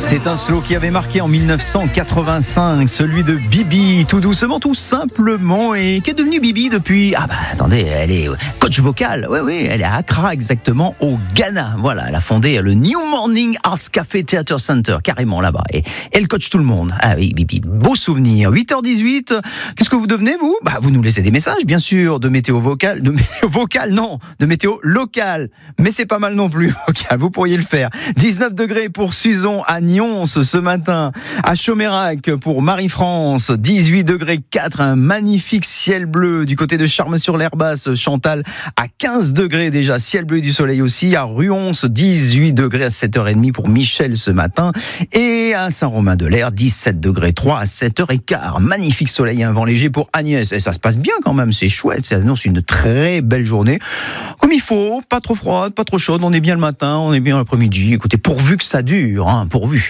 C'est un slow qui avait marqué en 1985, celui de Bibi, tout doucement, tout simplement, et qui est devenue Bibi depuis... Ah bah attendez, elle est coach vocal, oui, elle est à Accra exactement, au Ghana. Voilà, elle a fondé le New Morning Arts Café Theatre Center, carrément là-bas, et elle coach tout le monde. Ah oui, Bibi, beau souvenir. 8h18, qu'est-ce que vous devenez vous ? Bah vous nous laissez des messages, bien sûr, de météo vocale, de météo locale, mais c'est pas mal non plus, okay, vous pourriez le faire. 19 degrés pour Suzon à Nyons ce matin, à Chomérac pour Marie-France, 18 degrés 4, un magnifique ciel bleu du côté de Charmes-sur-l'Herbasse, Chantal à 15 degrés déjà, ciel bleu et du soleil aussi, à Ruons 18 degrés à 7h30 pour Michel ce matin, et à Saint-Romain-de-l'Air 17 degrés 3 à 7h15, magnifique soleil et un vent léger pour Agnès, et ça se passe bien quand même, c'est chouette, ça annonce une très belle journée, comme il faut, pas trop froide, pas trop chaude, on est bien le matin, on est bien l'après-midi, écoutez, pourvu que ça dure, pourvu.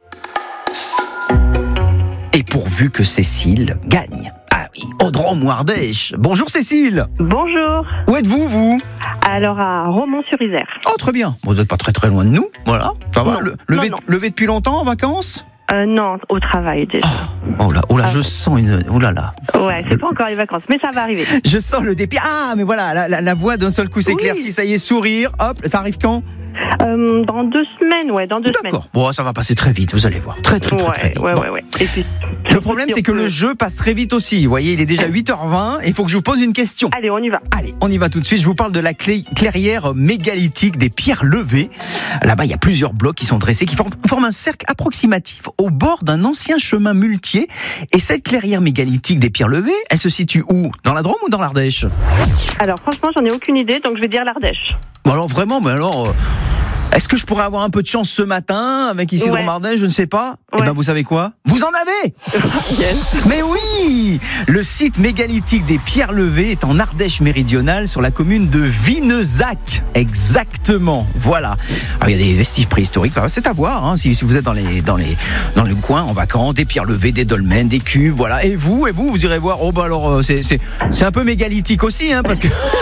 Et pourvu que Cécile gagne. Ah oui, Audron ou Ardèche. Bonjour Cécile. Bonjour. Où êtes-vous, vous ? Alors à Romont-sur-Isère. Oh, très bien. Vous n'êtes pas très loin de nous, voilà. Ça va, non. Levé depuis longtemps en vacances ? Non, au travail déjà. Oh là, je sens une... Oh là là. Ouais, c'est pas encore les vacances, mais ça va arriver. Je sens le dépit. Ah, mais voilà, la voix d'un seul coup s'éclaircit, oui. Ça y est, sourire. Hop, ça arrive quand ? Dans 2 semaines, dans 2 semaines. D'accord. Bon, ça va passer très vite, vous allez voir. Très vite. Ouais. Et puis, le problème, c'est que le jeu passe très vite aussi. Vous voyez, il est déjà 8h20 et il faut que je vous pose une question. Allez, on y va. Allez, on y va tout de suite. Je vous parle de la clairière mégalithique des Pierres Levées. Là-bas, il y a plusieurs blocs qui sont dressés, qui forment un cercle approximatif au bord d'un ancien chemin muletier. Et cette clairière mégalithique des Pierres Levées, elle se situe où ? Dans la Drôme ou dans l'Ardèche ? Alors, franchement, j'en ai aucune idée, donc je vais dire l'Ardèche. Bon, alors vraiment, est-ce que je pourrais avoir un peu de chance ce matin avec ici dans l'Ardèche, je ne sais pas. Ouais. Eh ben vous savez quoi ? Vous en avez ! Yes. Mais oui ! Le site mégalithique des Pierres Levées est en Ardèche méridionale sur la commune de Vinezac. Exactement. Voilà. Alors, il y a des vestiges préhistoriques. C'est à voir si vous êtes dans le coin en vacances, des Pierres Levées, des dolmens, des cuves, voilà. Et vous irez voir. Oh bah alors c'est un peu mégalithique aussi on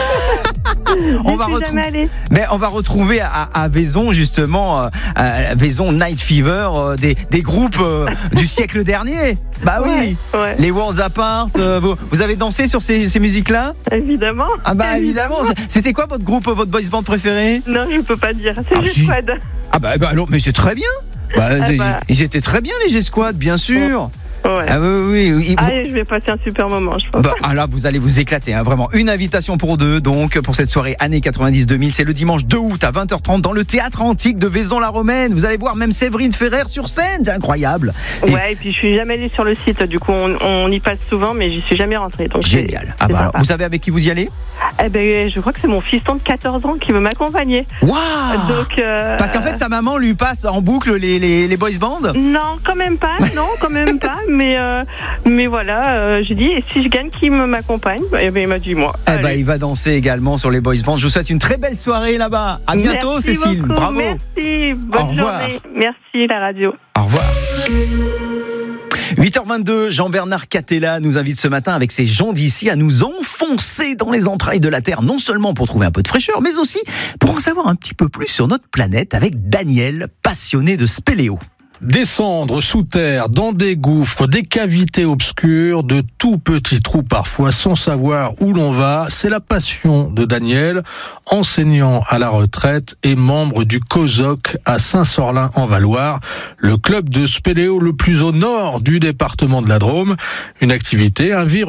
va retrouver à Vaison justement Vaison Night Fever des groupes du siècle dernier. Bah oui, ouais. Les Worlds Apart, vous avez dansé sur ces musiques-là ? Évidemment. Ah bah évidemment. C'était quoi votre groupe, votre boys band préféré ? Non, je peux pas dire. C'est G-Squad. Ah bah alors, mais c'est très bien. Ils étaient très bien les G-Squad, bien sûr. Ouais. Ah oui. Allez, je vais passer un super moment, je pense. Là, vous allez vous éclater, vraiment. Une invitation pour 2, donc, pour cette soirée années 90-2000. C'est le dimanche 2 août à 20h30 dans le théâtre antique de Vaison-la-Romaine. Vous allez voir même Séverine Ferrer sur scène, c'est incroyable. Et puis je suis jamais allée sur le site, du coup, on y passe souvent, mais j'y suis jamais rentrée. Donc génial. Alors, vous savez avec qui vous y allez ? Je crois que c'est mon fiston de 14 ans qui veut m'accompagner. Waouh ! Donc, parce qu'en fait, sa maman lui passe en boucle les boys bands ? Non, quand même pas. Mais voilà, j'ai dit, et si je gagne, qui m'accompagne ? Il m'a dit moi. Il va danser également sur les boys bands. Je vous souhaite une très belle soirée là-bas. À bientôt, merci Cécile. Beaucoup, bravo. Merci. Bonne journée. Merci la radio. Au revoir. 8h22, Jean-Bernard Catella nous invite ce matin avec ses gens d'ici à nous enfoncer dans les entrailles de la Terre, non seulement pour trouver un peu de fraîcheur, mais aussi pour en savoir un petit peu plus sur notre planète avec Daniel, passionné de spéléo. Descendre sous terre, dans des gouffres, des cavités obscures, de tout petits trous parfois, sans savoir où l'on va, c'est la passion de Daniel, enseignant à la retraite et membre du COSOC à Saint-Sorlin-en-Valloire, le club de spéléo le plus au nord du département de la Drôme. Une activité,